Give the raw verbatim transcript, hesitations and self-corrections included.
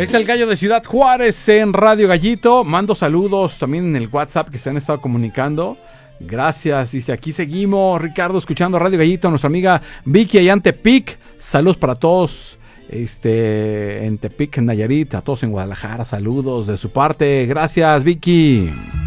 Es el Gallo de Ciudad Juárez en Radio Gallito. Mando saludos también en el WhatsApp que se han estado comunicando. Gracias, dice, aquí seguimos, Ricardo, escuchando Radio Gallito, nuestra amiga Vicky allá en Tepic. Saludos para todos este, en Tepic, en Nayarit, a todos en Guadalajara, saludos de su parte. Gracias, Vicky.